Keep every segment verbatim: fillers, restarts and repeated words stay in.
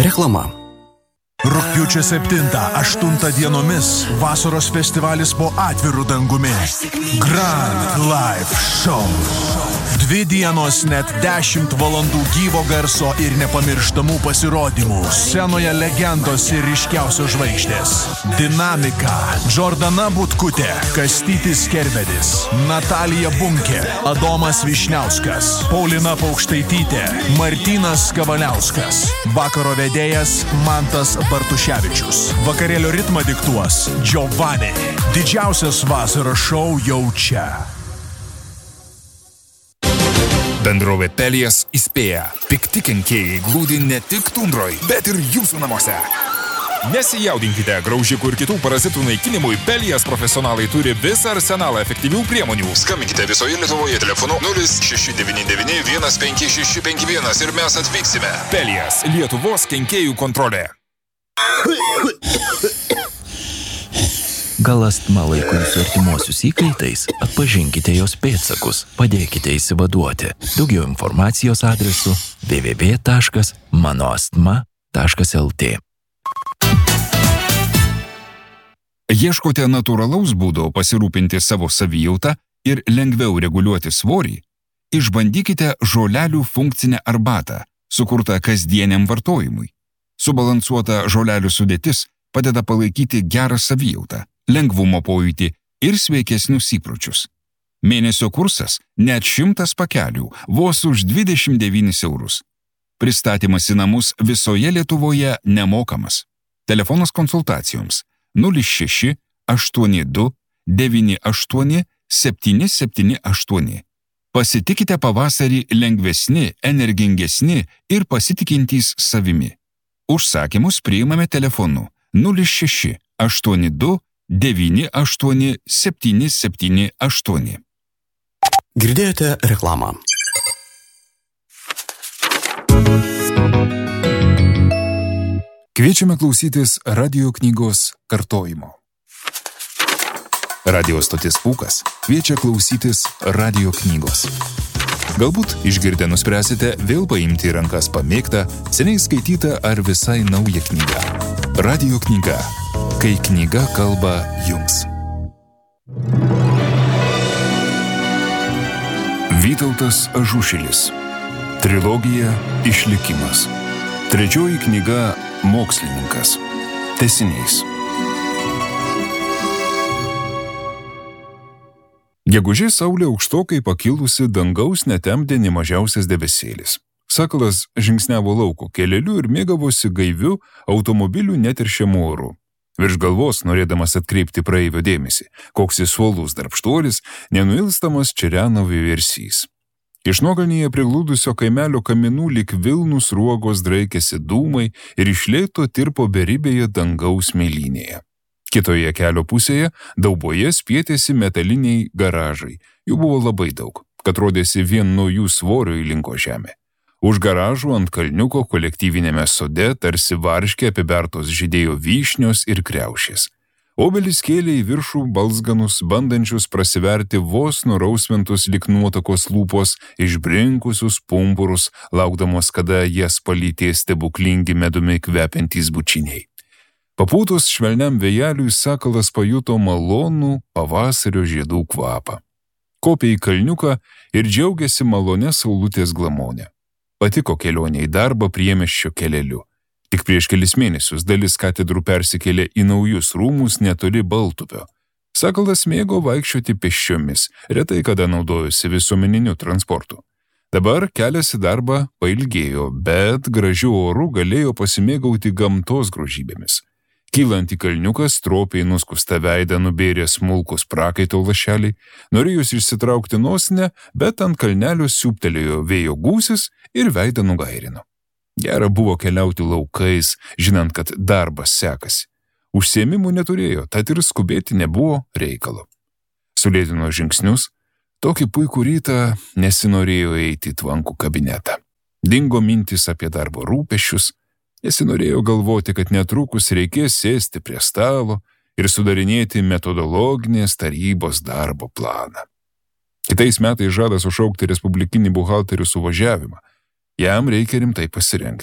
Reklama. Rugpjūčio septintą aštuntą dienomis vasaros festivalis po atviru dangumi. Grand Live Show. Dvi dienos net dešimt valandų gyvo garso ir nepamirštamų pasirodymų. Scenoje legendos ir ryškiausios žvaigždės. Dinamika. Džordana Butkutė, Kastytis Kerbedis, Natalija Bunkė, Adomas Višniauskas, Paulina Paukštaitytė, Martynas Kavaliauskas. Vakaro vedėjas Mantas Bartuševičius. Vakarėlio ritmą diktuos Giovanni. Didžiausias vasaros šou jau čia. Bendrovė Pelias įspėja. Pikti kenkėjai glūdi ne tik tundroj, bet ir jūsų namuose. Nesijaudinkite, graužikų ir kitų parazitų naikinimui Pelias profesionalai turi visą arsenalą efektyvių priemonių. Skambinkite visoje Lietuvoje telefonu nulis šeši devyni devyni vienas penki šeši penki vienas ir mes atvyksime. Pelias – Lietuvos kenkėjų kontrolė. Gal astma laiko jūsų artimuosius įkaitais? Atpažinkite jos pėdsakus, padėkite įsivaduoti. Daugiau informacijos adresu w w w taškas manoastma taškas l t. Ieškote natūralaus būdo pasirūpinti savo savijautą ir lengviau reguliuoti svorį? Išbandykite žolelių funkcinę arbatą, sukurtą kasdieniam vartojimui. Subalansuota žolelių sudėtis padeda palaikyti gerą savijautą, lengvumo pojūtį ir sveikesnius įpročius. Mėnesio kursas net šimtas pakelių, vos už dvidešimt devynis eurus. Pristatymas į namus visoje Lietuvoje nemokamas. Telefonas konsultacijoms nulis šeši aštuoni du devyni aštuoni septyni septyni aštuoni. Pasitikite pavasarį lengvesni, energingesni ir pasitikintys savimi. Užsakymus priimame telefonu nulis šeši aštuoni du devyni aštuoni septyni septyni aštuoni. Girdėjote reklamą. Kviečiame klausytis radio knygos kartojimo. Radio stotis Pūkas kviečia klausytis radio knygos. Galbūt išgirdę nuspręsite vėl paimti į rankas pamėgtą, seniai skaitytą ar visai naują knygą. Radio knyga. Kai knyga kalba jums. Vytautas Ažušilis. Trilogija Išlikimas. Trečioji knyga Mokslininkas. Tęsiniais. Gegužės saulė aukštokai pakilusi, dangaus netemdė nė mažiausias debesėlis. Sakalas žingsniavo lauko keleliu ir mėgavosi gaiviu automobilių neteršiamu oru. Virš galvos, norėdamas atkreipti praeivio dėmesį, koks jis suolus darbštuolis, nenuilstamas čireno vieversys. Iš nuokalnyje priglūdusio kaimelio kaminų lyg vilnų sruogos draikėsi dūmai ir iš lėto tirpo beribėje dangaus mėlynėje. Kitoje kelio pusėje dauboje spietėsi metaliniai garažai. Jų buvo labai daug, kad rodėsi vien nuo jų svorio įlinko žemė. Už garažų ant kalniuko kolektyvinėme sode tarsi varškė apibertos žydėjo vyšnios ir kriaušės. Obelis kėlė į viršų balzganus, bandančius prasiverti vos nurausvintus lyg nuotakos lūpos, išbrinkusius pumpurus, laukdamos, kada jas palytės stebuklingi medumi kvepiantys bučiniai. Papūtus švelniam vėjeliui sakalas pajuto malonų pavasario žiedų kvapą. Kopė į kalniuką ir džiaugiasi malonę saulutės glamonę. Patiko kelionė į darbą priemiesčio keleliu. Tik prieš kelis mėnesius dalis katedrų persikėlė į naujus rūmus netoli Baltupio. Sakalas mėgo vaikščioti pėsčiomis, retai kada naudojosi visuomeniniu transportu. Dabar kelias į darbą pailgėjo, bet gražiu oru galėjo pasimėgauti gamtos grožybėmis. Kylant į kalniuką, stropiai nuskusta veidą nubėrė smulkus prakaito lašeliai, norėjus išsitraukti nosinę, bet ant kalnelio siūptelėjo vėjo gūsis ir veidą nugairino. Gera buvo keliauti laukais, žinant, kad darbas sekasi. Užsiėmimų neturėjo, tad ir skubėti nebuvo reikalo. Sulėtino žingsnius, tokį puikų rytą nesinorėjo eiti į tvankų kabinetą. Dingo mintis apie darbo rūpesčius, nesinorėjo galvoti, kad netrukus reikės sėsti prie stalo ir sudarinėti metodologinės tarybos darbo planą. Kitais metais žada sušaukti respublikinį buhalterių suvažiavimą. Jam reikia rimtai pasirengti.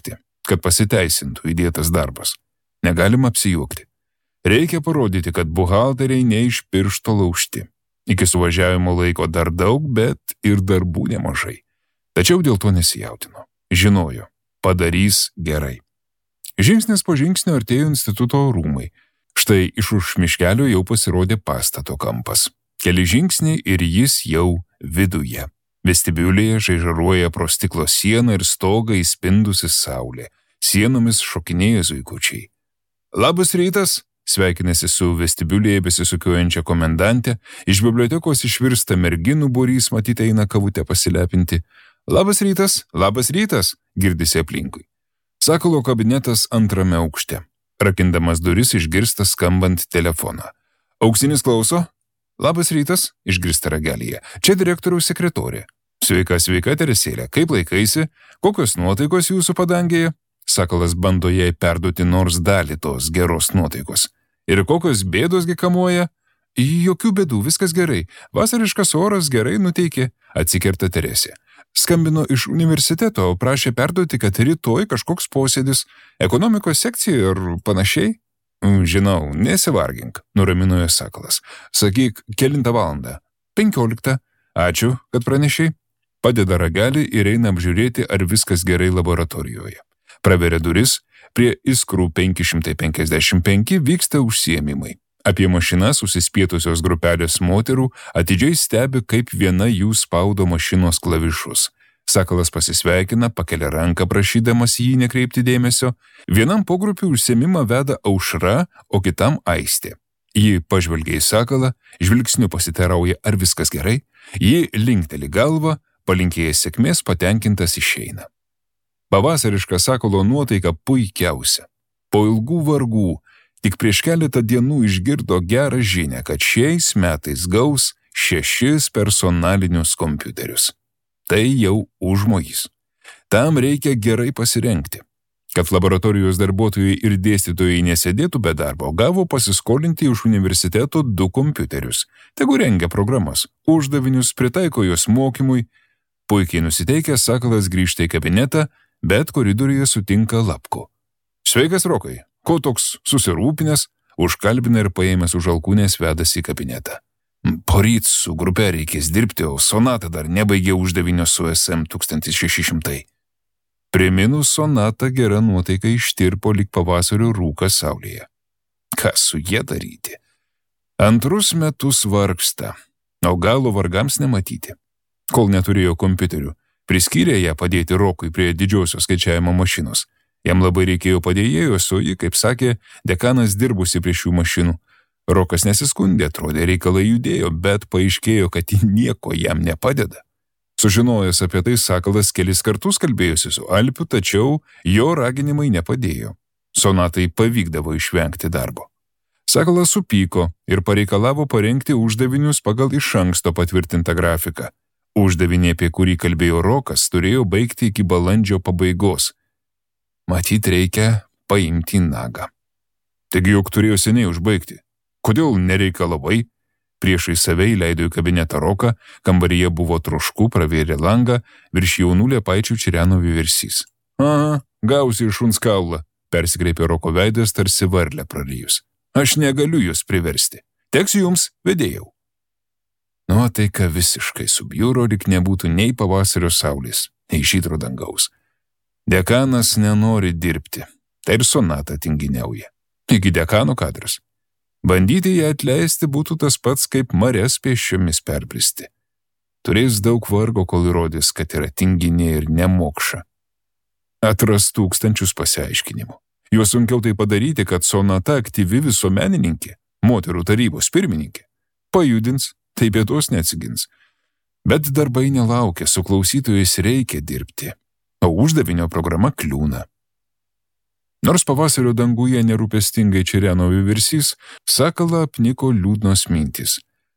kad pasiteisintų įdėtas darbas. Negalima apsijuokti. Reikia parodyti, kad buhalteriai ne iš piršto laužti. Iki suvažiavimo laiko dar daug, bet ir darbų nemažai. Tačiau dėl to nesijautino. Žinojo, padarys gerai. Žingsnis po žingsnio artėjo instituto rūmai. Štai iš už miškelio jau pasirodė pastato kampas. Keli žingsniai ir jis jau viduje. Vestibiulėje žaižaruoja pro stiklo sieną ir stogą įspindusi saulė. Sienomis šokinėja zuikučiai. Labas rytas, sveikinasi su vestibiulėje besisukiuojančia komendantė. Iš bibliotekos išvirsta merginų būrys, matyt eina kavutę pasilepinti. Labas rytas, labas rytas, girdisi aplinkui. Sakalo kabinetas antrame aukšte. Rakindamas duris išgirsta skambant telefoną. Auksinis klauso? Labas rytas, išgirsta ragelyje. Čia direktoriaus sekretorė. Sveika, sveika, Teresėlė, kaip laikaisi? Kokios nuotaikos jūsų padangėje? Sakalas bando jai perduoti nors dalį tos geros nuotaikos. Ir kokios bėdosgi kamuoja? Jokių bėdų, viskas gerai. Vasariškas oras gerai nuteikė, atsikerta Teresė. Skambino iš universiteto, prašė perduoti, kad rytoj kažkoks posėdis, ekonomikos sekcija ar panašiai. Žinau, nesivargink, nuraminojo Sakalas. Sakyk, kelintą valandą? Penkioliktą. Ačiū, kad pranešiai. Padeda ragelį ir eina apžiūrėti, ar viskas gerai laboratorijoje. Praveria duris, prie Iskrų penki šimtai penkiasdešimt penki vyksta užsiėmimai. Apie mašinas susispietusios grupelės moterų atidžiai stebi, kaip viena jų spaudo mašinos klavišus. Sakalas pasisveikina, pakelia ranką prašydamas jį nekreipti dėmesio. Vienam pogrupiui užsiėmimą veda Aušra, o kitam Aistė. Ji pažvelgia į Sakalą, žvilgsniu pasiteirauja, ar viskas gerai. Ji linkteli galvą, palinkėjęs sėkmės, patenkintas išeina. Pavasariška Sakalo nuotaika puikiausia. Po ilgų vargų tik prieš keletą dienų išgirdo gerą žinią, kad šiais metais gaus šešis personalinius kompiuterius. Tai jau užmojis. Tam reikia gerai pasirengti. Kad laboratorijos darbuotojai ir dėstytojai nesėdėtų be darbo, gavo pasiskolinti iš universiteto du kompiuterius. Tegu rengia programas, uždavinius, pritaiko juos mokymui. Puikiai nusiteikęs Sakalas grįžta į kabinetą, bet koridoriuje sutinka Lapko. Sveikas, Rokai. Ko toks susirūpinęs, užkalbina ir paėmęs už alkūnės vedasi į kabinetą. Poryt su grupe reikės dirbti, o Sonata dar nebaigė uždavinio su S M tūkstantis šeši šimtai. Priminus Sonata gera nuotaika ištirpo lyg pavasario rūkas saulėje. Ką su jie daryti? Antrus metus vargsta, o galo vargams nematyti. Kol neturėjo kompiuterių, priskyrė ją padėti Rokui prie didžiosios skaičiavimo mašinos. Jam labai reikėjo padėjėjos, o ji, kaip sakė, dekanas dirbusi prie šių mašinų. Rokas nesiskundė, atrodė, reikalai judėjo, bet paaiškėjo, kad ji nieko jam nepadeda. Sužinojęs apie tai, Sakalas kelis kartus kalbėjosi su Alpiu, tačiau jo raginimai nepadėjo. Sonatai pavykdavo išvengti darbo. Sakalas supyko ir pareikalavo parengti uždavinius pagal iš anksto patvirtintą grafiką. Uždavinį, apie kurį kalbėjo Rokas, turėjo baigti iki balandžio pabaigos. Matyt, reikia paimti nagą. Taigi juk turėjo seniai užbaigti. Kodėl nereikalavai? Priešai save įleido į kabinetą Roką, kambaryje buvo trošku, pravėrė langą, virš jaunų liepaičių čireno vieversys. Aha, gausi iš šuns kaulą, persikreipė Roko veidas, tarsi varlę prarijus. Aš negaliu jūs priversti. Teks jums, vedėjau. Nuotaika visiškai subjūro, lyg nebūtų nei pavasario saulės, nei žydro dangaus. Dekanas nenori dirbti, tai ir Sonata tinginiauja. Iki dekano kadras. Bandyti ją atleisti būtų tas pats, kaip marias pėsčiomis perbristi. Turės daug vargo, kol įrodys, kad yra tinginė ir nemokša. Atras tūkstančius pasiaiškinimų. Juo sunkiau tai padaryti, kad Sonata aktyvi visuomenininkė, moterų tarybos pirmininkė. Pajudins, tai bėdos neatsigins. Bet darbai nelaukia, su klausytojais reikia dirbti, o uždavinio programa kliūna. Nors pavasario danguje nerūpestingai čireno vieversys, Sakalą apniko liūdnos mintys.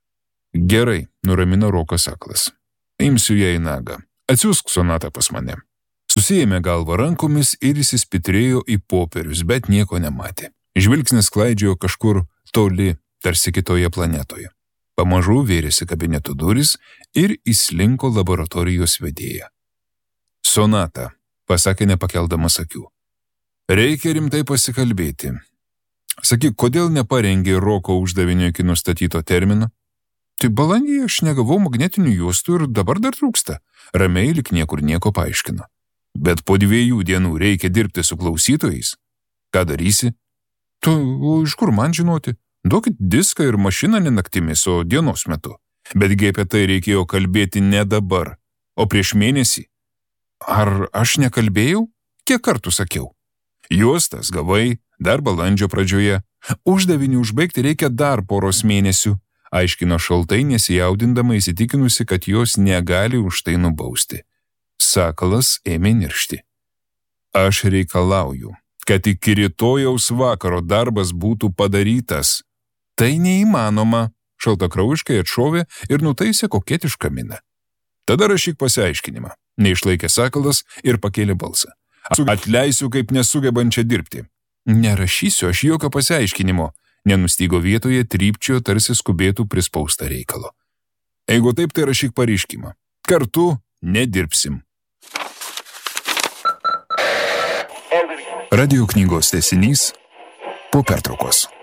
Gerai, nuramino Rokas Sakalas. Imsiu ją į nagą. Atsiųsk Sonatą pas mane. Susiėmė galvą rankomis ir įsispitrėjo į popierius, bet nieko nematė. Žvilgsnis klaidžiojo kažkur toli, tarsi kitoje planetoje. Pamažu vėrėsi kabineto durys ir įslinko laboratorijos vedėja. Sonata, pasakė nepakeldamas akių. Reikia rimtai pasikalbėti. Sakyk, kodėl neparengė roko uždavinio iki nustatyto termino? Tai balandį aš negavau magnetinių juostų ir dabar dar trūksta. Ramiai lik niekur nieko paaiškino. Bet po dviejų dienų reikia dirbti su klausytojais. Ką darysi? Tu, o iš kur man žinoti? Duokit diską ir mašiną ne naktimis, o dienos metu. Betgi apie tai reikėjo kalbėti ne dabar, o prieš mėnesį. Ar aš nekalbėjau? Kiek kartų sakiau? Juostas gavai dar balandžio pradžioje. Uždavinį užbaigti reikia dar poros mėnesių, aiškino šaltai nesijaudindama įsitikinusi, kad jos negali už tai nubausti. Sakalas ėmė niršti. Aš reikalauju, kad iki rytojaus vakaro darbas būtų padarytas. Tai neįmanoma, šaltakraujiškai atšovė ir nutaisė koketišką miną. Tada rašyk pasiaiškinimą, neišlaikė Sakalas ir pakėlė balsą. Atleisiu kaip nesugebančią dirbti. Nerašysiu aš jokio pasiaiškinimo, nenustygo vietoje, trypčiojo tarsi skubėtų prispaustą reikalo. Jeigu taip, tai rašyk pareiškimą. Kartu nedirbsim. Radio knygos tęsinys po pertraukos.